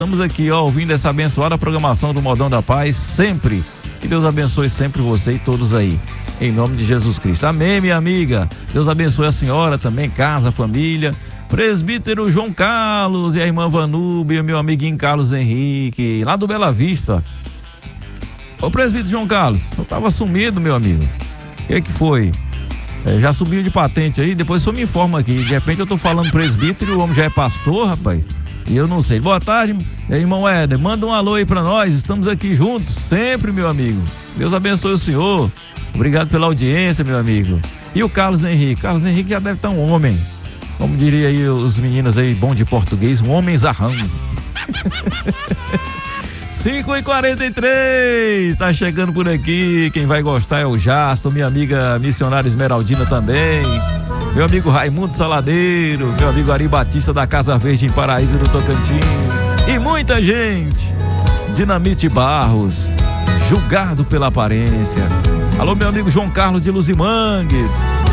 Estamos aqui, ó, ouvindo essa abençoada programação do Modão da Paz, sempre. Que Deus abençoe sempre você e todos aí, em nome de Jesus Cristo. Amém, minha amiga. Deus abençoe a senhora também, casa, família. Presbítero João Carlos e a irmã Vanúbia, meu amiguinho Carlos Henrique, lá do Bela Vista. Ô presbítero João Carlos, eu tava sumido, meu amigo. O que foi? Já subiu de patente aí, depois só me informa aqui. De repente eu tô falando presbítero e o homem já é pastor, rapaz. E eu não sei. Boa tarde, irmão Éder. Manda um alô aí pra nós. Estamos aqui juntos, sempre, meu amigo. Deus abençoe o senhor. Obrigado pela audiência, meu amigo. E o Carlos Henrique? Carlos Henrique já deve estar um homem. Como diria aí os meninos aí, bom de português, um homem zarrão. 5h43, tá chegando por aqui. Quem vai gostar é o Jasto, minha amiga missionária Esmeraldina também. Meu amigo Raimundo Saladeiro, meu amigo Ari Batista da Casa Verde em Paraíso do Tocantins. E muita gente. Dinamite Barros, julgado pela aparência. Alô, meu amigo João Carlos de Luzimangues.